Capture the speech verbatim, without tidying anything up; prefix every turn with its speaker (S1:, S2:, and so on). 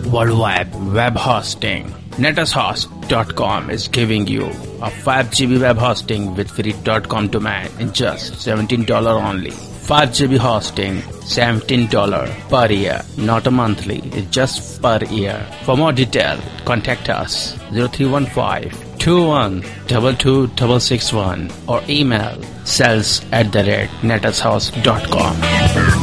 S1: worldwide web hosting. netushost dot com is giving you a five G B web hosting with free .com domain in just seventeen dollars only. five G B hosting, seventeen dollars per year, not a monthly, it's just per year. For more detail, contact us zero three one five, two one two two six six one or email sales at the rate netushost dot com.